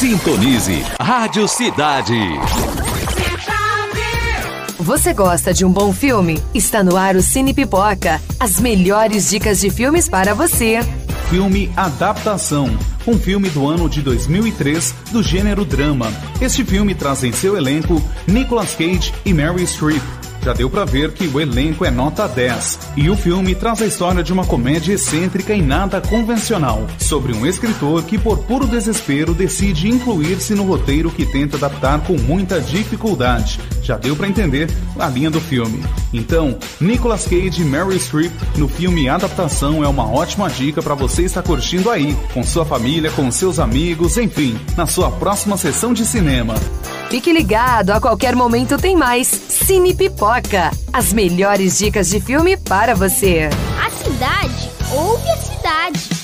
Sintonize Rádio Cidade. Você gosta de um bom filme? Está no ar o Cine Pipoca. As melhores dicas de filmes para você. Filme Adaptação, um filme do ano de 2003 do gênero drama. Este filme traz em seu elenco Nicolas Cage e Meryl Streep. Já deu pra ver que o elenco é nota 10. E o filme traz a história de uma comédia excêntrica e nada convencional, sobre um escritor que por puro desespero decide incluir-se no roteiro que tenta adaptar com muita dificuldade. Já deu pra entender a linha do filme. Então, Nicolas Cage e Meryl Streep no filme Adaptação é uma ótima dica pra você estar curtindo aí, com sua família, com seus amigos, enfim, na sua próxima sessão de cinema. Fique ligado, a qualquer momento tem mais Cine Pipoca. As melhores dicas de filme para você. A cidade ouve a cidade.